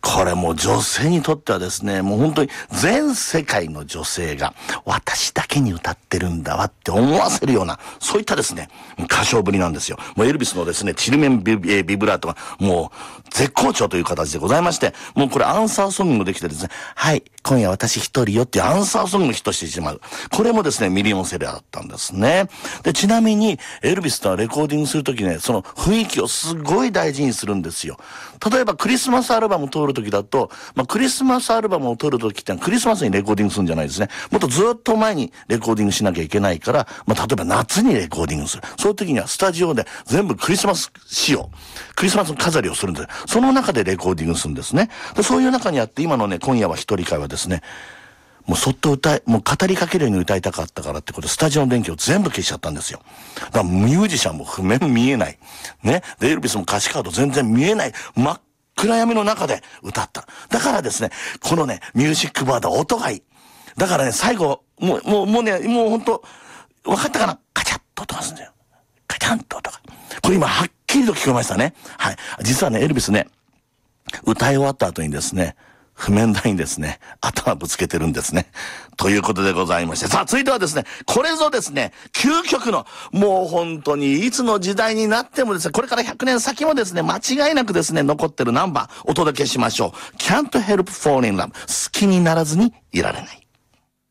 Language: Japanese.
これもう女性にとってはですね、もう本当に全世界の女性が私だけに歌ってるんだわって思わせるような、そういったですね、歌唱ぶりなんですよ。もうエルビスのですね、チルメンビブラートがもう絶好調という形でございまして、もうこれアンサーソングもできてですね、はい、今夜私一人よっていうアンサーソングもヒットしてしまう。これもですね、ミリオンセラーだったんですね。で、ちなみに、エルビスとはレコーディングするときね、その雰囲気をすごい大事にするんですよ。例えばクリスマスアルバムを撮るときだと、クリスマスアルバムを撮るときってのはクリスマスにレコーディングするんじゃないですね。もっとずっと前にレコーディングしなきゃいけないから、例えば夏にレコーディングする。そういうときにはスタジオで全部クリスマス仕様、クリスマス飾りをするんです。その中でレコーディングするんですね。で、そういう中にあって、今のね、今夜は一人会はですね、もうそっともう語りかけるように歌いたかったからってことで、スタジオの電気を全部消しちゃったんですよ。だからミュージシャンも譜面見えない。ね。で、エルビスも歌詞カード全然見えない。真っ暗闇の中で歌った。だからですね、このね、ミュージックバード音がいい。だからね、最後、もうほんと、わかったかな？カチャッと音がするんだよ。カチャンと音が。これ今はっきりと聞こえましたね。はい。実はね、エルビスね、歌い終わった後にですね、譜面台にですね、頭ぶつけてるんですね。ということでございまして。さあ、続いてはですね、これぞですね、究極の、もう本当にいつの時代になってもですね、これから100年先もですね、間違いなくですね、残ってるナンバーお届けしましょう。Can't Help Falling in Love。好きにならずにいられない。